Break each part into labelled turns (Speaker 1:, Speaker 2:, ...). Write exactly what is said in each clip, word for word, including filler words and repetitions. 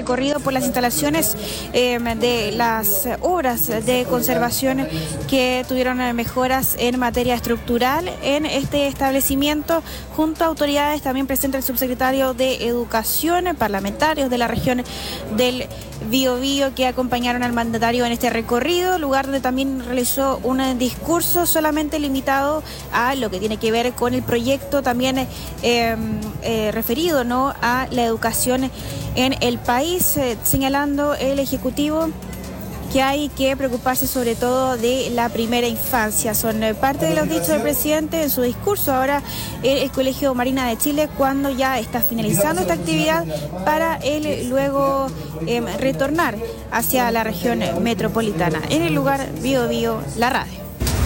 Speaker 1: recorrido por las instalaciones eh, de las obras de conservación que tuvieron mejoras en materia estructural en este establecimiento, junto a autoridades también presente el subsecretario de Educación, parlamentarios de la región del Biobío que acompañaron al mandatario en este recorrido, lugar donde también realizó un discurso solamente limitado a lo que tiene que ver con el proyecto también eh, eh, referido, ¿no?, a la educación en el país, eh, señalando el Ejecutivo que hay que preocuparse sobre todo de la primera infancia. Son parte de los dichos del presidente en su discurso ahora el, el Colegio Marina de Chile, cuando ya está finalizando esta actividad para él luego eh, retornar hacia la región metropolitana. En el lugar Biobío, la radio.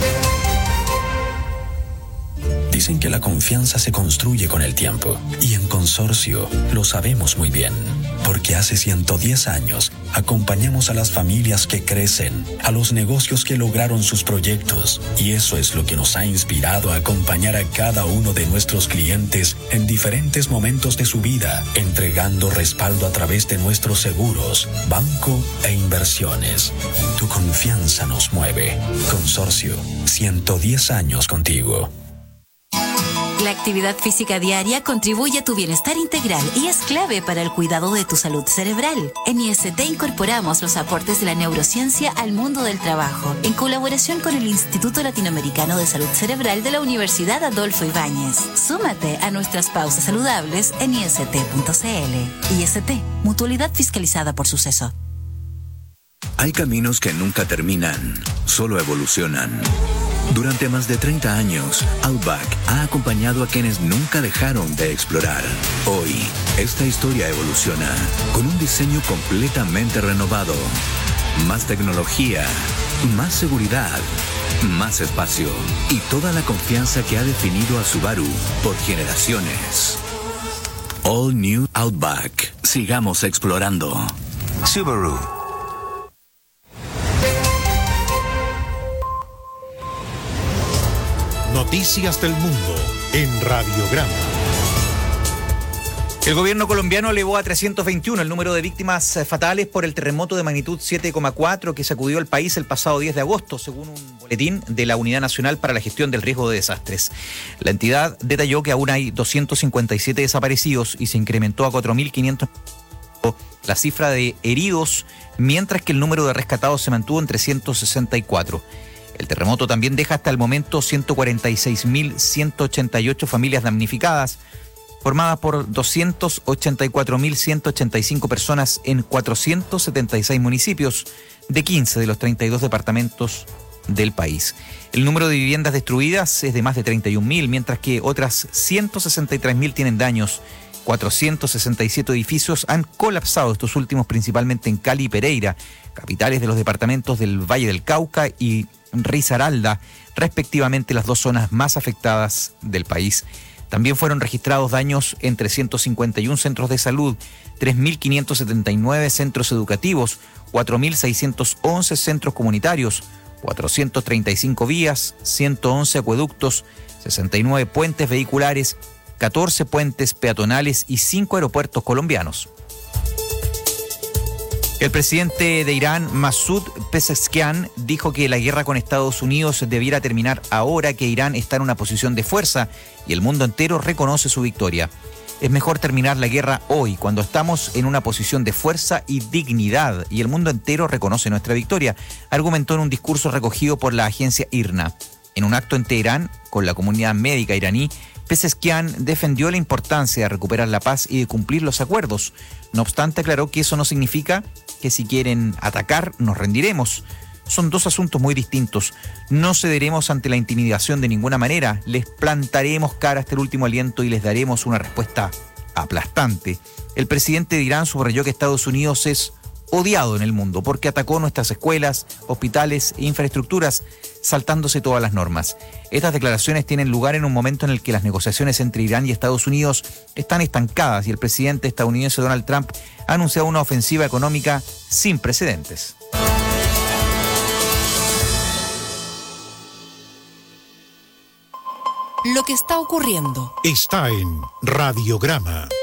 Speaker 2: Dicen que la confianza se construye con el tiempo, y en Consorcio lo sabemos muy bien, porque hace ciento diez años acompañamos a las familias que crecen, a los negocios que lograron sus proyectos, y eso es lo que nos ha inspirado a acompañar a cada uno de nuestros clientes en diferentes momentos de su vida, entregando respaldo a través de nuestros seguros, banco e inversiones. Tu confianza nos mueve. Consorcio, ciento diez años contigo.
Speaker 3: La actividad física diaria contribuye a tu bienestar integral y es clave para el cuidado de tu salud cerebral. En I S T incorporamos los aportes de la neurociencia al mundo del trabajo, en colaboración con el Instituto Latinoamericano de Salud Cerebral de la Universidad Adolfo Ibáñez. Súmate a nuestras pausas saludables en I S T punto C L. I S T, mutualidad fiscalizada por Suceso.
Speaker 4: Hay caminos que nunca terminan, solo evolucionan. Durante más de treinta años, Outback ha acompañado a quienes nunca dejaron de explorar. Hoy, esta historia evoluciona con un diseño completamente renovado. Más tecnología, más seguridad, más espacio y toda la confianza que ha definido a Subaru por generaciones. All New Outback. Sigamos explorando. Subaru.
Speaker 5: Noticias del mundo en Radiograma.
Speaker 6: El gobierno colombiano elevó a trescientos veintiuno el número de víctimas fatales por el terremoto de magnitud siete coma cuatro que sacudió al país el pasado diez de agosto, según un boletín de la Unidad Nacional para la Gestión del Riesgo de Desastres. La entidad detalló que aún hay doscientos cincuenta y siete desaparecidos y se incrementó a cuatro mil quinientos la cifra de heridos, mientras que el número de rescatados se mantuvo en trescientos sesenta y cuatro. El terremoto también deja hasta el momento ciento cuarenta y seis mil ciento ochenta y ocho familias damnificadas, formadas por doscientos ochenta y cuatro mil ciento ochenta y cinco personas en cuatrocientos setenta y seis municipios de quince de los treinta y dos departamentos del país. El número de viviendas destruidas es de más de treinta y un mil, mientras que otras ciento sesenta y tres mil tienen daños. cuatrocientos sesenta y siete edificios han colapsado, estos últimos principalmente en Cali y Pereira, capitales de los departamentos del Valle del Cauca y Risaralda, respectivamente las dos zonas más afectadas del país. También fueron registrados daños en trescientos cincuenta y uno centros de salud, tres mil quinientos setenta y nueve centros educativos, cuatro mil seiscientos once centros comunitarios, cuatrocientas treinta y cinco vías, ciento once acueductos, sesenta y nueve puentes vehiculares, catorce puentes peatonales y cinco aeropuertos colombianos. El presidente de Irán, Masoud Pezeshkian, dijo que la guerra con Estados Unidos debiera terminar ahora que Irán está en una posición de fuerza y el mundo entero reconoce su victoria. Es mejor terminar la guerra hoy, cuando estamos en una posición de fuerza y dignidad y el mundo entero reconoce nuestra victoria, argumentó en un discurso recogido por la agencia I R N A. En un acto en Teherán, con la comunidad médica iraní, Pezeshkian defendió la importancia de recuperar la paz y de cumplir los acuerdos. No obstante, aclaró que eso no significa que si quieren atacar, nos rendiremos. Son dos asuntos muy distintos. No cederemos ante la intimidación de ninguna manera. Les plantaremos cara hasta el último aliento y les daremos una respuesta aplastante. El presidente de Irán subrayó que Estados Unidos es odiado en el mundo porque atacó nuestras escuelas, hospitales e infraestructuras, saltándose todas las normas. Estas declaraciones tienen lugar en un momento en el que las negociaciones entre Irán y Estados Unidos están estancadas y el presidente estadounidense Donald Trump ha anunciado una ofensiva económica sin precedentes.
Speaker 7: Lo que está ocurriendo
Speaker 5: está en Radiograma.